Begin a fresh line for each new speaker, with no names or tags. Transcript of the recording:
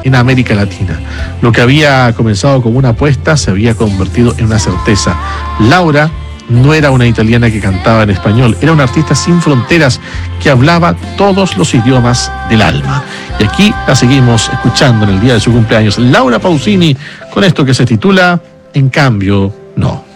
en América Latina. Lo que había comenzado como una apuesta se había convertido en una certeza. Laura no era una italiana que cantaba en español, era una artista sin fronteras que hablaba todos los idiomas del alma. Y aquí la seguimos escuchando en el día de su cumpleaños. Laura Pausini, con esto que se titula En cambio, no.